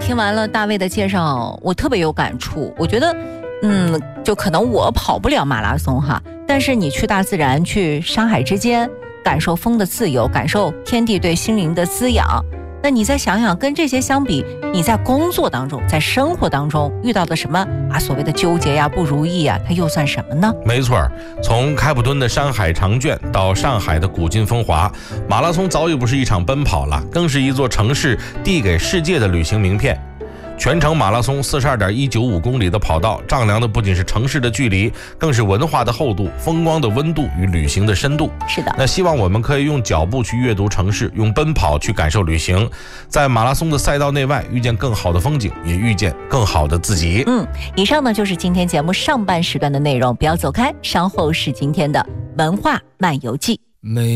听完了大卫的介绍，我特别有感触。我觉得，就可能我跑不了马拉松哈，但是你去大自然，去山海之间，感受风的自由，感受天地对心灵的滋养。那你再想想，跟这些相比，你在工作当中，在生活当中遇到的什么所谓的纠结呀、不如意呀，它又算什么呢？ 没错，从开普敦的山海长卷到上海的古今风华，马拉松早已不是一场奔跑了，更是一座城市递给世界的旅行名片。全程马拉松42.195公里的跑道，丈量的不仅是城市的距离，更是文化的厚度、风光的温度与旅行的深度。 是的， 那希望我们可以用脚步去阅读城市，用奔跑去感受旅行，在马拉松的赛道内外遇见更好的风景，也遇见更好的自己。 以上呢就是今天节目上半时段的内容，不要走开，稍后是今天的文化漫游记。